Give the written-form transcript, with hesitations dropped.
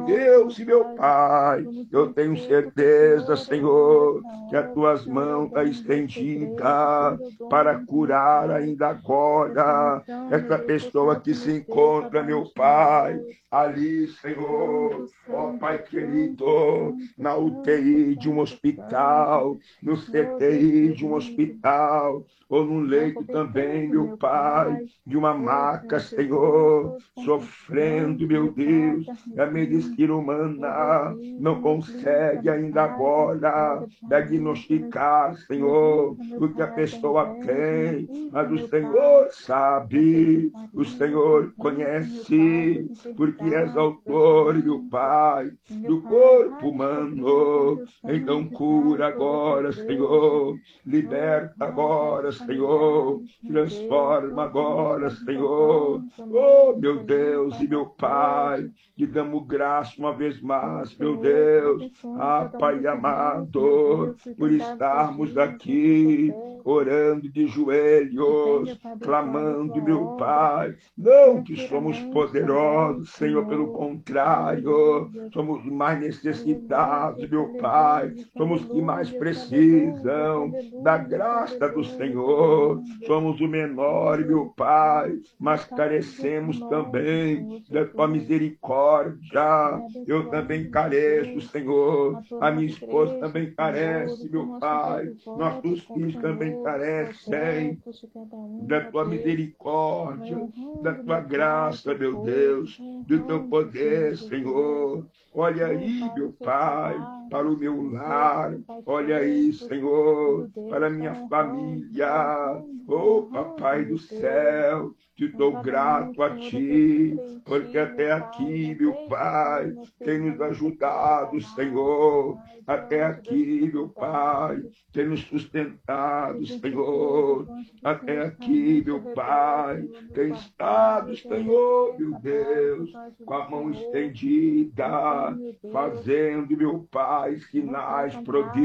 Deus e meu Pai, eu tenho certeza, Senhor, que as tuas mãos estão estendidas para curar ainda agora essa pessoa que se encontra, meu Pai, ali, Senhor, ó Pai querido, na UTI de um hospital, no CTI de um hospital, ou no leito também, meu Pai, de uma maca, Senhor, sofrendo, meu Deus, a medicina humana não consegue ainda agora diagnosticar, Senhor, o que a pessoa tem, mas o Senhor sabe, o Senhor conhece, porque és autor, meu Pai, do corpo humano. Então cura agora, Senhor, liberta agora, Senhor, transforma agora, Senhor. Oh, meu Deus e meu Pai, te damos graça uma vez mais, meu Deus, Pai amado, por estarmos aqui orando de joelhos, clamando, meu Pai. Não que somos poderosos, Senhor, pelo contrário, somos mais necessitados, meu Pai, somos os que mais precisam da graça do Senhor, somos o menor, meu Pai, mas carecemos também da tua misericórdia. Eu também careço, Senhor, a minha esposa também carece, meu Pai, nossos filhos também carecem da tua misericórdia, da tua graça, meu Deus, do teu poder, Senhor. Olha aí, meu Pai, para o meu lar, olha aí, Senhor, para a minha família. Oh, Papai do céu, te dou grato a ti, porque até aqui, meu Pai, tem nos ajudado, Senhor. Até aqui, meu Pai, tem nos sustentado, Senhor. Até aqui, meu Pai, tem estado, Senhor, meu Deus, com a mão estendida, fazendo, meu Pai, sinais, prodígios.